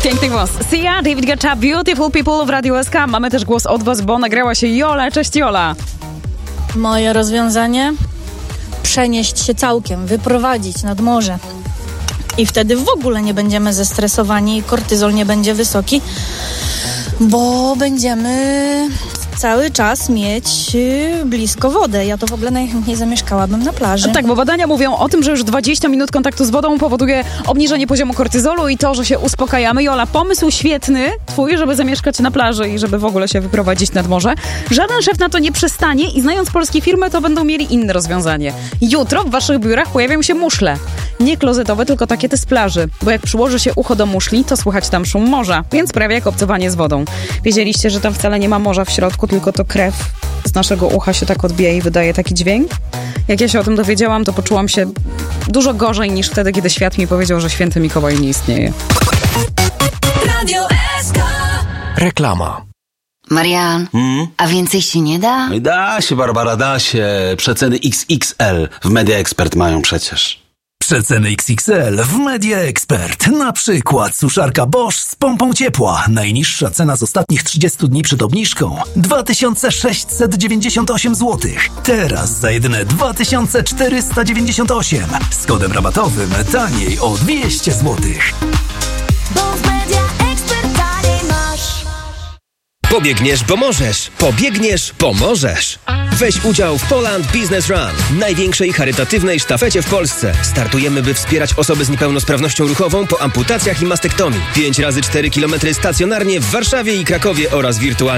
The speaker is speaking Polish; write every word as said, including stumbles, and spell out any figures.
Piękny głos. Sia, David Guetta, Beautiful People w Radio S K. Mamy też głos od was, bo nagrała się Jola. Cześć Jola. Moje rozwiązanie? Przenieść się całkiem, wyprowadzić nad morze. I wtedy w ogóle nie będziemy zestresowani i kortyzol nie będzie wysoki, bo będziemy cały czas mieć blisko wodę. Ja to w ogóle najchętniej zamieszkałabym na plaży. A tak, bo badania mówią o tym, że już dwadzieścia minut kontaktu z wodą powoduje obniżenie poziomu kortyzolu i to, że się uspokajamy. Jola, pomysł świetny twój, żeby zamieszkać na plaży i żeby w ogóle się wyprowadzić nad morze. Żaden szef na to nie przystanie i znając polskie firmy, to będą mieli inne rozwiązanie. Jutro w waszych biurach pojawią się muszle. Nie klozetowe, tylko takie te z plaży. Bo jak przyłoży się ucho do muszli, to słychać tam szum morza. Więc prawie jak obcowanie z wodą. Wiedzieliście, że tam wcale nie ma morza w środku, tylko to krew z naszego ucha się tak odbija i wydaje taki dźwięk? Jak ja się o tym dowiedziałam, to poczułam się dużo gorzej niż wtedy, kiedy świat mi powiedział, że święty Mikołaj nie istnieje. Radio S K. Reklama. Marian, Hmm? a więcej się nie da? Da się, Barbara, da się. Przeceny X X L w Media Expert mają przecież. Przeceny X X L w Media Expert. Na przykład suszarka Bosch z pompą ciepła. Najniższa cena z ostatnich trzydziestu dni przed obniżką dwa tysiące sześćset dziewięćdziesiąt osiem złotych. Teraz za jedyne dwa tysiące czterysta dziewięćdziesiąt osiem. Z kodem rabatowym taniej o dwieście złotych. Bo w Media Expert taniej masz. Pobiegniesz, bo możesz. Pobiegniesz, pomożesz. Weź udział w Poland Business Run, największej charytatywnej sztafecie w Polsce. Startujemy, by wspierać osoby z niepełnosprawnością ruchową po amputacjach i mastektomii. pięć razy cztery kilometry stacjonarnie w Warszawie i Krakowie oraz wirtualnie.